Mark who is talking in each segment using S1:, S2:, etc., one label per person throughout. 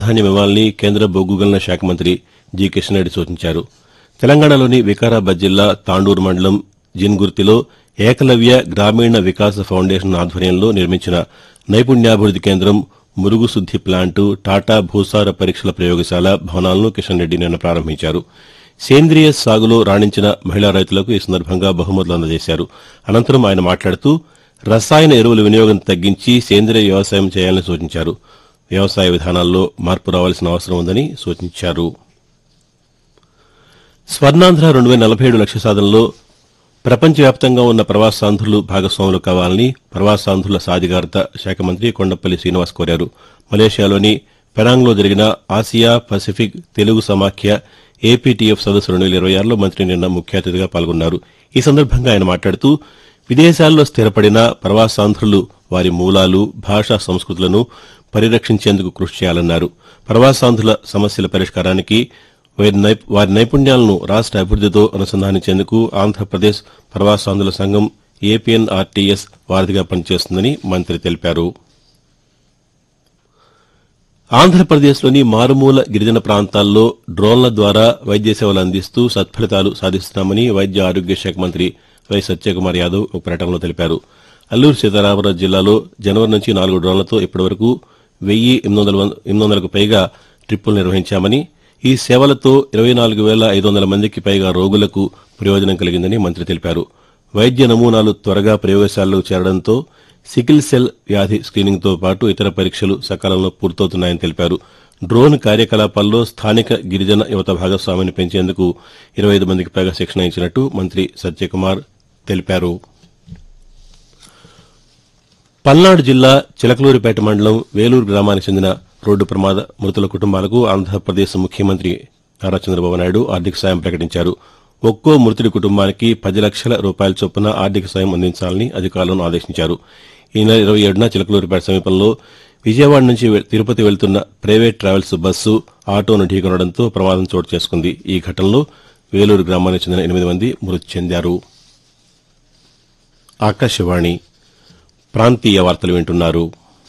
S1: ప్రాధాన్యమివ్వాలని కేంద్ర బొగ్గు గనుల శాఖ మంత్రి జి కిషన్ రెడ్డి సూచించారు. తెలంగాణలోని వికారాబాద్ జిల్లా తాండూరు మండలం జిన్గుర్తిలో ఏకలవ్య గ్రామీణ వికాస ఫౌండేషన్ ఆధ్వర్యంలో నిర్మించిన నైపుణ్యాభివృద్ది కేంద్రం, మురుగు శుద్ది ప్లాంటు, టాటా భూసార పరీక్షల ప్రయోగశాల భవనాలను కిషన్ రెడ్డి నిన్న ప్రారంభించారు. సేంద్రియ సాగులో రాణించిన మహిళా రైతులకు ఈ సందర్భంగా బహుమతులు అందజేశారు. అనంతరం ఆయన మాట్లాడుతూ రసాయన ఎరువుల వినియోగం తగ్గించి సేంద్రియ వ్యవసాయం చేయాలని సూచించారు. వ్యవసాయ విధానాల్లో మార్పు రావాల్సిన అవసరం ఉందని సూచించారు. స్వర్ణాంధ్ర 2047 లక్ష్య సాధనలో ప్రపంచవ్యాప్తంగా ఉన్న ప్రవాసాంధ్రులు భాగస్వాములు కావాలని ప్రవాసాంధ్రుల సాధికారత శాఖ మంత్రి కొండపల్లి శ్రీనివాస్ కోరారు. మలేషియాలోని పెనాంగ్లో జరిగిన ఆసియా పసిఫిక్ తెలుగు సమాఖ్య ఏపీటీఎఫ్ సదస్సు 2026లో మంత్రి నిన్న ముఖ్య అతిథిగా పాల్గొన్నారు. ఈ సందర్భంగా ఆయన మాట్లాడుతూ విదేశాల్లో స్థిరపడిన ప్రవాసాంధ్రులు వారి మూలాలు, భాషా సంస్కృతులను పరిరక్షించేందుకు కృషి చేయాలన్నారు. ప్రవాసాంధ్రుల సమస్యల పరిష్కారానికి వారి నైపుణ్యాలను రాష్ట అభివృద్దితో అనుసంధానించేందుకు ఆంధ్రప్రదేశ్ ప్రవాసాంధ్రుల సంఘం ఏపీఎన్ఆర్టీఎస్ వారధిగా పనిచేస్తుందని మంత్రి తెలిపారు. ఆంధ్రప్రదేశ్లోని మారుమూల గిరిజన ప్రాంతాల్లో డ్రోన్ల ద్వారా వైద్య సేవలు అందిస్తూ సత్ఫలితాలు సాధిస్తున్నామని వైద్య ఆరోగ్య శాఖ మంత్రి వై సత్యకుమార్ యాదవ్ ఒక ప్రకటనలో తెలిపారు. అల్లూరు సీతారామరాజు జిల్లాలో జనవరి నుంచి 4 డ్రోన్లతో ఇప్పటివరకు 1,800కు పైగా ట్రిప్పులు నిర్వహించామని, ఈ సేవలతో 24,500 మందికి పైగా రోగులకు ప్రయోజనం కలిగిందని మంత్రి తెలిపారు. వైద్య నమూనాలు త్వరగా ప్రయోగశాలలకు చేరడంతో సికిల్ సెల్ వ్యాధి స్క్రీనింగ్తో పాటు ఇతర పరీక్షలు సకాలంలో పూర్తవుతున్నాయని తెలిపారు. డ్రోన్ కార్యకలాపాల్లో స్థానిక గిరిజన యువత భాగస్వామ్యాన్ని పెంచేందుకు 25 మందికి పైగా శిక్షణ ఇచ్చినట్టు మంత్రి సత్యకుమార్ తెలిపారు. పల్నాడు జిల్లా చిలకలూరిపేట మండలం వేలూరు గ్రామానికి చెందిన రోడ్డు ప్రమాద మృతుల కుటుంబాలకు ఆంధ్రప్రదేశ్ ముఖ్యమంత్రి నారా చంద్రబాబు నాయుడు ఆర్థిక సాయం ప్రకటించారు. ఒక్కో మృతుడి కుటుంబానికి 10 లక్షల రూపాయల చొప్పున ఆర్థిక సాయం అందించాలని అధికారులను ఆదేశించారు. ఈ నెల 27న చిలకలూరిపేట సమీపంలో విజయవాడ నుంచి తిరుపతి వెళ్తున్న ప్రైవేట్ ట్రావెల్స్ బస్సు ఆటోను ఢీకొనడంతో ప్రమాదం చోటు చేసుకుంది. ఈ ఘటనలో వేలూరు గ్రామానికి చెందిన 8 మంది మృతి చెందారు. ఆకాశవాణి ప్రాంతీయ వార్తలు వింటున్నారు.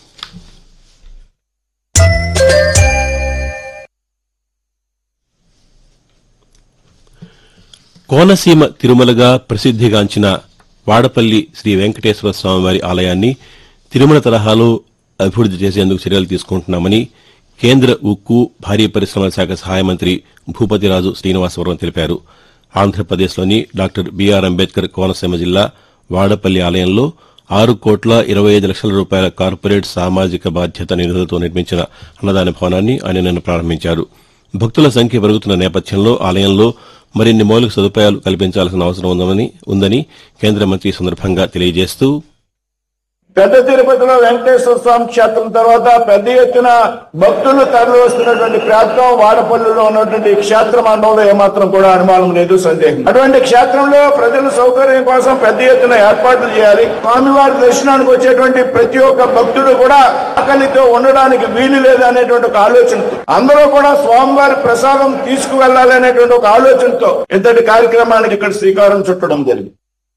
S1: కోనసీమ తిరుమలగా ప్రసిద్దిగాంచిన వాడపల్లి శ్రీ వెంకటేశ్వర స్వామివారి ఆలయాన్ని తిరుమల తరహాలో అభివృద్ది చేసేందుకు చర్యలు తీసుకుంటున్నామని కేంద్ర ఉక్కు, భారీ పరిశ్రమల శాఖ సహాయ మంత్రి భూపతిరాజు శ్రీనివాసవరం తెలిపారు. ఆంధ్రప్రదేశ్లోని డాక్టర్ బీఆర్ అంబేద్కర్ కోనసీమ జిల్లా వాడపల్లి ఆలయంలో 6,25,00,000 రూపాయల కార్పొరేట్ సామాజిక బాధ్యత నిధులతో నిర్మించిన అన్నదాన భవనాన్ని ఆయన నిన్న ప్రారంభించారు. భక్తుల సంఖ్య పెరుగుతున్న నేపథ్యంలో ఆలయంలో మరిన్ని మౌలిక సదుపాయాలు కల్పించాల్సిన అవసరం ఉందని కేంద్ర మంత్రి ఈ సందర్భంగా తెలియజేస్తూ,
S2: పెద్ద తిరుపతిలో వెంకటేశ్వర స్వామి క్షేత్రం తర్వాత పెద్ద ఎత్తున భక్తులు తరలి వస్తున్నటువంటి ప్రాంతం వాడపల్లిలో ఉన్నటువంటి క్షేత్ర మండలంలో ఏమాత్రం కూడా అనుమానం లేదు, సందేహం. అటువంటి క్షేత్రంలో ప్రజల సౌకర్యం కోసం పెద్ద ఎత్తున ఏర్పాట్లు చేయాలి. స్వామివారి దర్శనానికి వచ్చేటువంటి ప్రతి ఒక్క భక్తుడు కూడా ఆకలితో ఉండడానికి వీలు లేదు అనేటువంటి ఒక ఆలోచనతో, అందరూ కూడా స్వామివారి ప్రసాదం తీసుకువెళ్లాలి అనేటువంటి ఒక ఆలోచనతో ఇంతటి కార్యక్రమానికి ఇక్కడ శ్రీకారం చుట్టడం జరిగింది.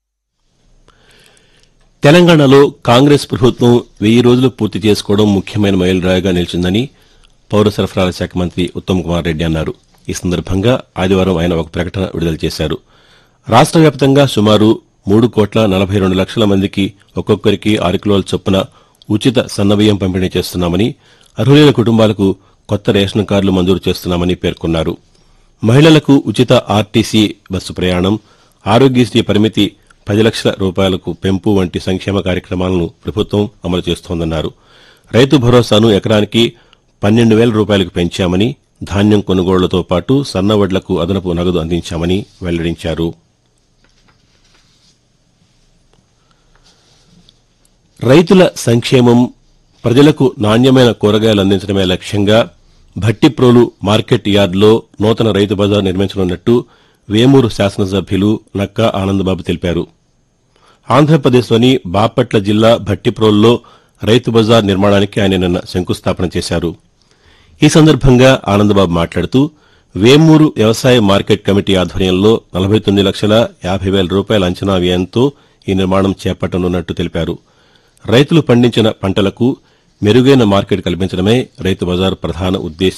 S1: తెలంగాణలో కాంగ్రెస్ ప్రభుత్వం 1000 రోజులు పూర్తి చేసుకోవడం ముఖ్యమైన మైలురాయిగా నిలిచిందని పౌర సరఫరాల శాఖ మంత్రి ఉత్తమ్ కుమార్ రెడ్డి అన్నారు. ఈ సందర్భంగా ఆదివారం ఆయన ఒక ప్రకటన విడుదల చేశారు. రాష్ట వ్యాప్తంగా సుమారు 3,42,00,000 మందికి ఒక్కొక్కరికి 6 కిలోల చొప్పున ఉచిత సన్నబియ్యం పంపిణీ చేస్తున్నామని, అర్హులైన కుటుంబాలకు కొత్త రేషన్ కార్డులు మంజూరు చేస్తున్నామని పేర్కొన్నారు. మహిళలకు ఉచిత ఆర్టీసీ బస్సు ప్రయాణం, ఆరోగ్యశ్రీ పరిమితి 10 లక్షల రూపాయలకు పెంపు వంటి సంక్షేమ కార్యక్రమాలను ప్రభుత్వం అమలు చేస్తోందన్నారు. రైతు భరోసాను ఎకరానికి 12,000 రూపాయలకు పెంచామని, ధాన్యం కొనుగోళ్లతో పాటు సన్నవడ్లకు అదనపు నగదు అందించామని వెల్లడించారు. రైతుల సంక్షేమం, ప్రజలకు నాణ్యమైన కూరగాయలు అందించడమే లక్ష్యంగా భట్టిప్రోలు మార్కెట్ యార్డులో నూతన రైతు బజార్ నిర్మించనున్నట్టు వేమూరు శాసనసభ్యులు నక్కా ఆనందబాబు తెలిపారు. ఆంధ్రప్రదేశ్లోని బాపట్ల జిల్లా భట్టిప్రోలులో రైతు బజార్ నిర్మాణానికి ఆయన నిన్న శంకుస్థాపన చేశారు. ఈ సందర్భంగా ఆనందబాబు మాట్లాడుతూ, వేమూరు వ్యవసాయ మార్కెట్ కమిటీ ఆధ్వర్యంలో 49,50,000 రూపాయల అంచనా వ్యయంతో ఈ నిర్మాణం చేపట్టనున్నట్టు తెలిపారు. రైతులు పండించిన పంటలకు మెరుగైన మార్కెట్ కల్పించడమే రైతు బజార్ ప్రధాన ఉద్దేశం